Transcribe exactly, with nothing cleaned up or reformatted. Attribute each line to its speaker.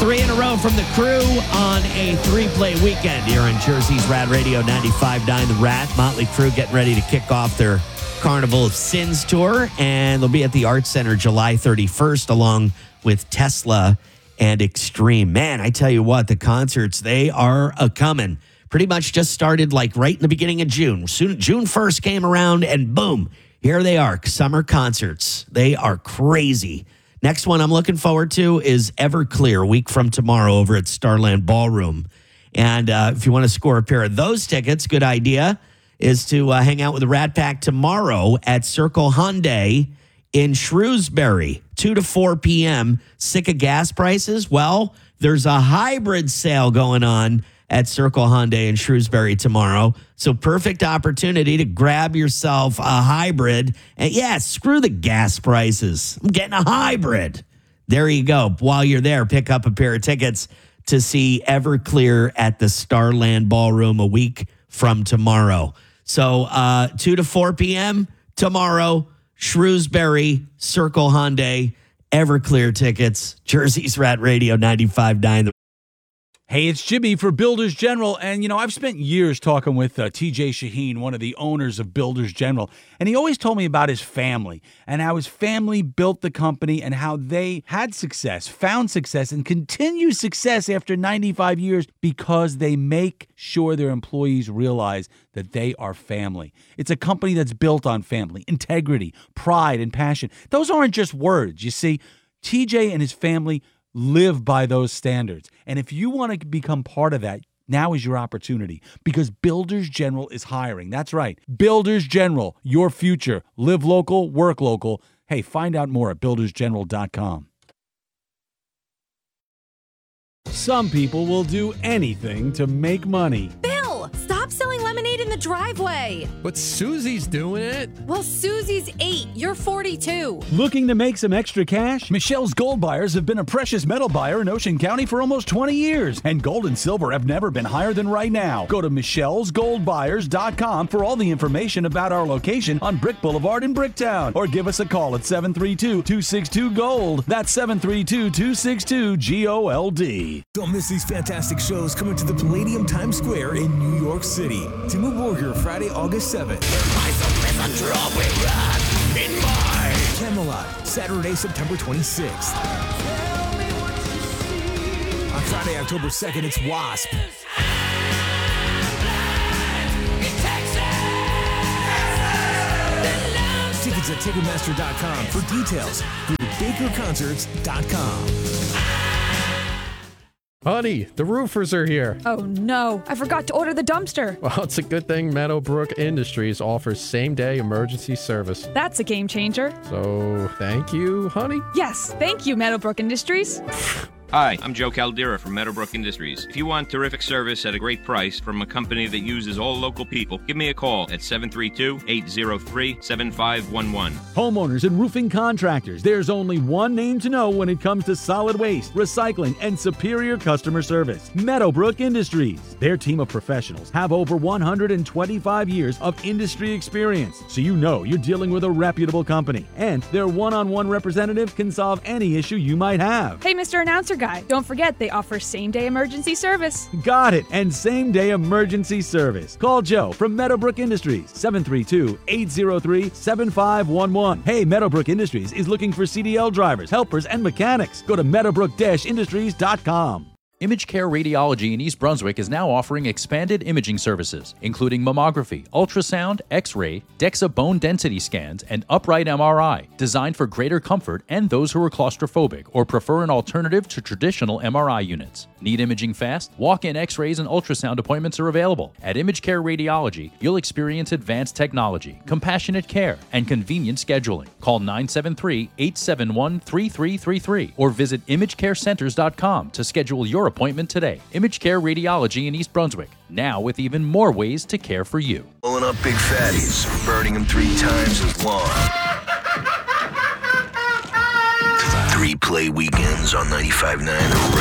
Speaker 1: Three in a row from the crew on a three-play weekend here on Jersey's Rad Radio ninety-five point nine. The Rat Motley Crew getting ready to kick off their Carnival of Sins tour, and they'll be at the Arts Center July thirty-first along with Tesla and Extreme. Man, I tell you what, the concerts, they are a-coming. Pretty much just started like right in the beginning of June. Soon, June first came around, and boom, here they are, summer concerts. They are crazy. Next one I'm looking forward to is Everclear, a week from tomorrow over at Starland Ballroom. And uh, if you want to score a pair of those tickets, good idea is to uh, hang out with the Rat Pack tomorrow at Circle Hyundai in Shrewsbury, two to four p.m. Sick of gas prices? Well, there's a hybrid sale going on at Circle Hyundai in Shrewsbury tomorrow. So perfect opportunity to grab yourself a hybrid. And yeah, screw the gas prices. I'm getting a hybrid. There you go. While you're there, pick up a pair of tickets to see Everclear at the Starland Ballroom a week from tomorrow. So uh, two to four p.m. tomorrow, Shrewsbury, Circle Hyundai, Everclear tickets, Jersey's Rat Radio ninety-five point nine.
Speaker 2: Hey, it's Jimmy for Builders General, and, you know, I've spent years talking with uh, T J Shaheen, one of the owners of Builders General, and he always told me about his family and how his family built the company and how they had success, found success, and continue success after ninety-five years because they make sure their employees realize that they are family. It's a company that's built on family, integrity, pride, and passion. Those aren't just words, you see. T J and his family live by those standards. And if you want to become part of that, now is your opportunity because Builders General is hiring. That's right. Builders General, your future. Live local, work local. Hey, find out more at builders general dot com. Some people will do anything to make money.
Speaker 3: Bill, stop selling lemonade in the driveway.
Speaker 4: But Susie's doing it.
Speaker 3: Well, Susie's eight. You're forty-two.
Speaker 2: Looking to make some extra cash? Michelle's Gold Buyers have been a precious metal buyer in Ocean County for almost twenty years, and gold and silver have never been higher than right now. Go to michelles gold buyers dot com for all the information about our location on Brick Boulevard in Bricktown, or give us a call at seven three two, two six two, GOLD. That's seven three two, two six two, G O L D.
Speaker 5: Don't miss these fantastic shows coming to the Palladium Times Square in New York City. Timur Borgir, Friday, August seventh. Camelot, Saturday, September twenty-sixth. On Friday, October second, it's Wasp. Tickets at Ticketmaster dot com. For details, go to baker concerts dot com.
Speaker 4: Honey, the roofers are here.
Speaker 6: Oh no, I forgot to order the dumpster.
Speaker 4: Well, it's a good thing Meadowbrook Industries offers same-day emergency service.
Speaker 6: That's a game changer.
Speaker 4: So, thank you, honey?
Speaker 6: Yes, thank you, Meadowbrook Industries.
Speaker 7: Hi, I'm Joe Caldera from Meadowbrook Industries. If you want terrific service at a great price from a company that uses all local people, give me a call at seven three two, eight zero three, seven five one one.
Speaker 2: Homeowners and roofing contractors, there's only one name to know when it comes to solid waste, recycling, and superior customer service. Meadowbrook Industries. Their team of professionals have over one hundred twenty-five years of industry experience, so you know you're dealing with a reputable company. And their one-on-one representative can solve any issue you might have.
Speaker 6: Hey, Mister Announcer Guy, don't forget they offer same-day emergency service.
Speaker 2: Got it, and same-day emergency service. Call Joe from Meadowbrook Industries, seven three two, eight zero three, seven five one one. Hey, Meadowbrook Industries is looking for C D L drivers, helpers, and mechanics. Go to meadowbrook industries dot com.
Speaker 8: ImageCare Radiology in East Brunswick is now offering expanded imaging services, including mammography, ultrasound, X-ray, DEXA bone density scans, and upright M R I, designed for greater comfort and those who are claustrophobic or prefer an alternative to traditional M R I units. Need imaging fast? Walk-in X-rays and ultrasound appointments are available. At ImageCare Radiology, you'll experience advanced technology, compassionate care, and convenient scheduling. Call nine seven three, eight seven one, three three three three or visit image care centers dot com to schedule your appointment today. ImageCare Radiology in East Brunswick, now with even more ways to care for you.
Speaker 9: Pulling up big fatties, burning them three times as long. Three play weekends on ninety-five point nine The